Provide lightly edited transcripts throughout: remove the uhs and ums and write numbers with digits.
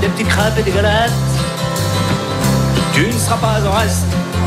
des petites crêpes et des galettes. Tu ne seras pas en reste.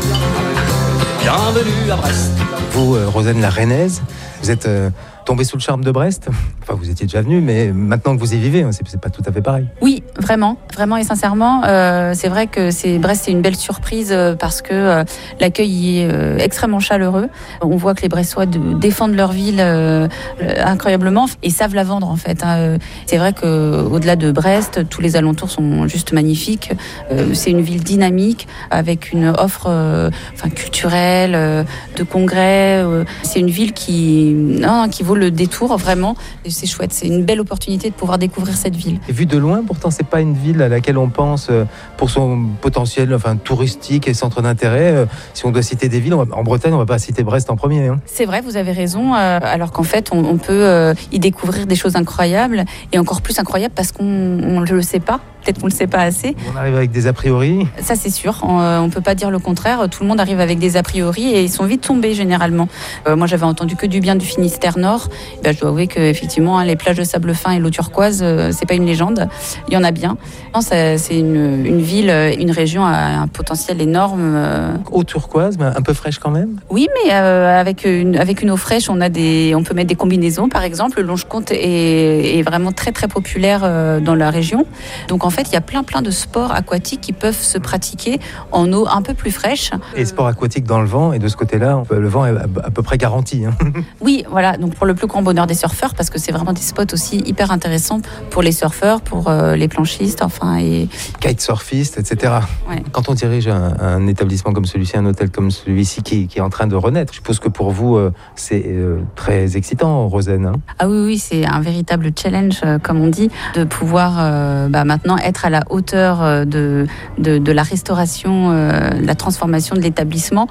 Bienvenue à Brest. Vous, Rosanne la Rennaise, vous êtes tombée sous le charme de Brest. Enfin, vous étiez déjà venue, mais maintenant que vous y vivez, c'est pas tout à fait pareil. Oui, vraiment et sincèrement, c'est vrai que Brest, c'est une belle surprise parce que l'accueil y est extrêmement chaleureux. On voit que les Brestois défendent leur ville incroyablement et savent la vendre en fait. C'est vrai que au-delà de Brest, tous les alentours sont juste magnifiques. C'est une ville dynamique avec une offre culturelle, de congrès. C'est une ville qui vaut le détour vraiment. Et c'est chouette, c'est une belle opportunité de pouvoir découvrir cette ville. Et vu de loin, pourtant, c'est pas une ville à laquelle on pense pour son potentiel touristique et centre d'intérêt. Si on doit citer des villes, en Bretagne, on va pas citer Brest en premier. C'est vrai, vous avez raison. Alors qu'en fait, on peut y découvrir des choses incroyables et encore plus incroyables parce qu'on ne le sait pas. Peut-être qu'on ne le sait pas assez. On arrive avec des a priori. Ça, c'est sûr. On ne peut pas dire le contraire. Tout le monde arrive avec des a priori et ils sont vite tombés généralement. Moi, j'avais entendu que du bien du Finistère Nord. Je dois avouer qu'effectivement, les plages de sable fin et l'eau turquoise, c'est pas une légende. Il y en a bien. C'est une ville, une région à un potentiel énorme. Eau turquoise, mais un peu fraîche quand même. Oui, mais avec une eau fraîche, on peut mettre des combinaisons, par exemple. Le Longe-Comte est vraiment très très populaire dans la région. Donc en fait, il y a plein de sports aquatiques qui peuvent se pratiquer en eau un peu plus fraîche. Et sports aquatiques dans le vent, et de ce côté-là, le vent est à peu près garanti. Oui, voilà, donc pour le plus grand bonheur des surfeurs, parce que c'est vraiment des spots aussi hyper intéressants pour les surfeurs, pour les planchistes, et kitesurfistes, etc. Ouais. Quand on dirige un établissement comme celui-ci, un hôtel comme celui-ci qui est en train de renaître, je suppose que pour vous, c'est très excitant, Rosanne. Ah oui, c'est un véritable challenge, comme on dit, de pouvoir maintenant être à la hauteur de la restauration, de la transformation de l'établissement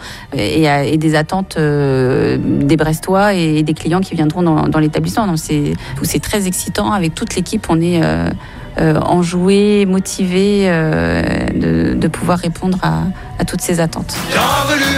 et des attentes des Brestois et des clients qui viendront dans l'établissement. Donc c'est très excitant. Avec toute l'équipe, on est enjoué, motivé de pouvoir répondre à toutes ces attentes. Bienvenue